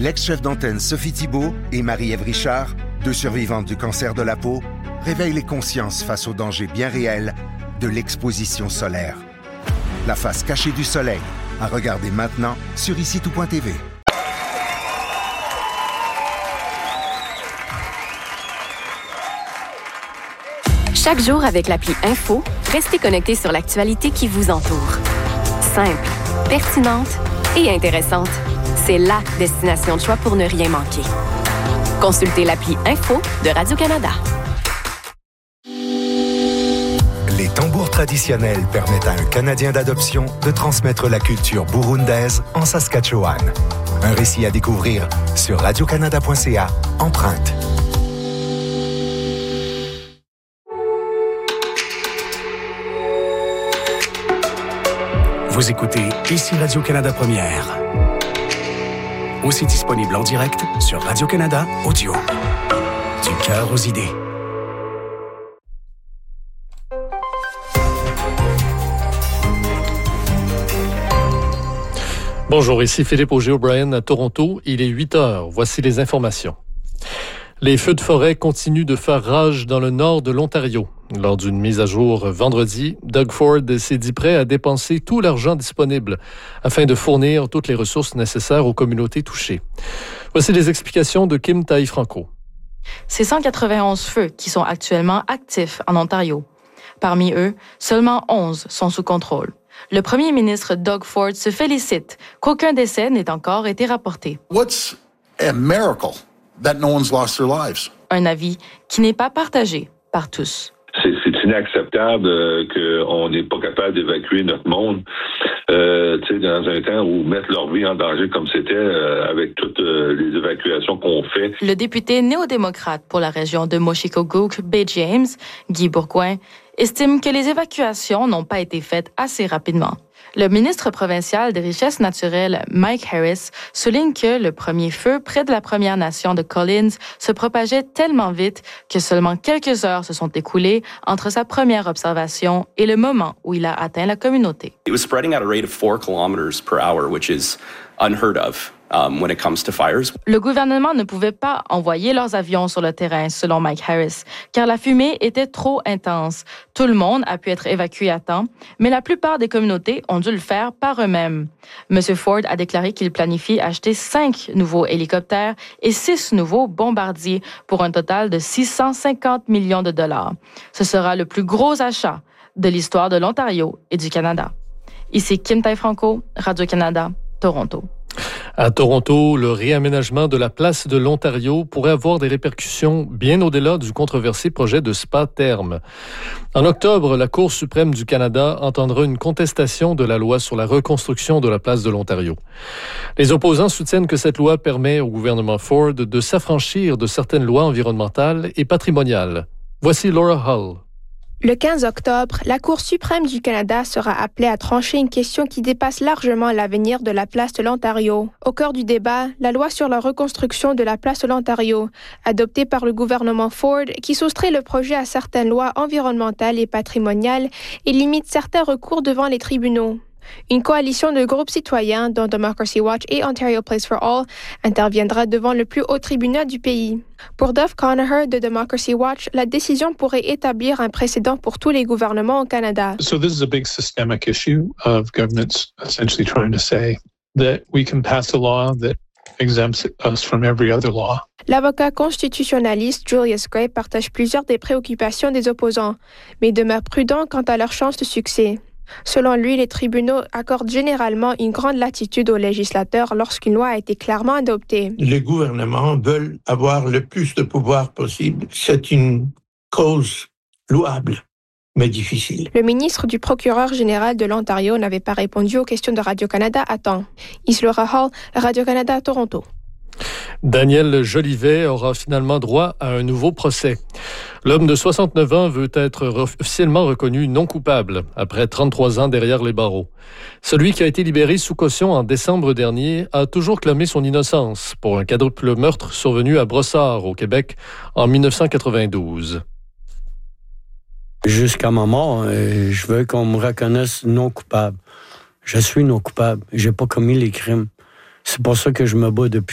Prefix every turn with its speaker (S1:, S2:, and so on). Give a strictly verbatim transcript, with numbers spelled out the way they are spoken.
S1: L'ex-chef d'antenne Sophie Thibault et Marie-Ève Richard, deux survivantes du cancer de la peau, réveillent les consciences face aux dangers bien réels de l'exposition solaire. La face cachée du soleil, à regarder maintenant sur ici tout point t v.
S2: Chaque jour avec l'appli Info, restez connectés sur l'actualité qui vous entoure. Simple, pertinente et intéressante. C'est la destination de choix pour ne rien manquer. Consultez l'appli Info de Radio-Canada.
S3: Les tambours traditionnels permettent à un Canadien d'adoption de transmettre la culture burundaise en Saskatchewan. Un récit à découvrir sur radio canada point c a, empreinte.
S4: Vous écoutez ici Radio-Canada Première. Aussi disponible en direct sur Radio-Canada Audio. Du cœur aux idées.
S5: Bonjour, ici Philippe Auger-O'Brien à Toronto. Il est huit heures. Voici les informations. Les feux de forêt continuent de faire rage dans le nord de l'Ontario. Lors d'une mise à jour vendredi, Doug Ford s'est dit prêt à dépenser tout l'argent disponible afin de fournir toutes les ressources nécessaires aux communautés touchées. Voici les explications de Kim Taille-Franco.
S6: C'est cent quatre-vingt-onze feux qui sont actuellement actifs en Ontario. Parmi eux, seulement onze sont sous contrôle. Le premier ministre Doug Ford se félicite qu'aucun décès n'ait encore été rapporté.
S7: What's a miracle that no one's lost their lives?
S6: Un avis qui n'est pas partagé par tous.
S8: C'est, c'est inacceptable euh, qu'on n'est pas capable d'évacuer notre monde euh, dans un temps où mettre leur vie en danger comme c'était euh, avec toutes euh, les évacuations qu'on fait.
S6: Le député néo-démocrate pour la région de Moshikogook, Bay James, Guy Bourgoin, estime que les évacuations n'ont pas été faites assez rapidement. Le ministre provincial des Richesses naturelles, Mike Harris, souligne que le premier feu près de la Première Nation de Collins se propageait tellement vite que seulement quelques heures se sont écoulées entre sa première observation et le moment où il a atteint la communauté.
S9: It was spreading at a rate of four kilometers per hour, which is unheard of. Um, when it comes to fires.
S6: Le gouvernement ne pouvait pas envoyer leurs avions sur le terrain, selon Mike Harris, car la fumée était trop intense. Tout le monde a pu être évacué à temps, mais la plupart des communautés ont dû le faire par eux-mêmes. M. Ford a déclaré qu'il planifie acheter cinq nouveaux hélicoptères et six nouveaux bombardiers pour un total de six cent cinquante millions de dollars. Ce sera le plus gros achat de l'histoire de l'Ontario et du Canada. Ici Kim Taille-Franco, Radio-Canada, Toronto.
S5: À Toronto, le réaménagement de la place de l'Ontario pourrait avoir des répercussions bien au-delà du controversé projet de spa therme. En octobre, la Cour suprême du Canada entendra une contestation de la loi sur la reconstruction de la place de l'Ontario. Les opposants soutiennent que cette loi permet au gouvernement Ford de s'affranchir de certaines lois environnementales et patrimoniales. Voici Laura Hull.
S10: Le quinze octobre, la Cour suprême du Canada sera appelée à trancher une question qui dépasse largement l'avenir de la place de l'Ontario. Au cœur du débat, la loi sur la reconstruction de la place de l'Ontario, adoptée par le gouvernement Ford, qui soustrait le projet à certaines lois environnementales et patrimoniales et limite certains recours devant les tribunaux. Une coalition de groupes citoyens, dont Democracy Watch et Ontario Place for All, interviendra devant le plus haut tribunal du pays. Pour Dov Conacher de Democracy Watch, la décision pourrait établir un précédent pour tous les gouvernements au Canada.
S11: So this is a big systemic issue of governments essentially trying to say that we can pass a law that exempts us from every other law.
S10: L'avocat constitutionnaliste Julius Gray partage plusieurs des préoccupations des opposants, mais demeure prudent quant à leurs chances de succès. Selon lui, les tribunaux accordent généralement une grande latitude aux législateurs lorsqu'une loi a été clairement adoptée.
S12: Les gouvernements veulent avoir le plus de pouvoir possible. C'est une cause louable, mais difficile.
S10: Le ministre du procureur général de l'Ontario n'avait pas répondu aux questions de Radio-Canada à temps. Islaura Hall, Radio-Canada à Toronto.
S5: Daniel Jolivet aura finalement droit à un nouveau procès. L'homme de soixante-neuf ans veut être officiellement reconnu non coupable après trente-trois ans derrière les barreaux. Celui qui a été libéré sous caution en décembre dernier a toujours clamé son innocence pour un quadruple meurtre survenu à Brossard, au Québec, en dix-neuf cent quatre-vingt-douze.
S13: Jusqu'à ma mort, je veux qu'on me reconnaisse non coupable. Je suis non coupable. J'ai pas commis les crimes. C'est pour ça que je me bats depuis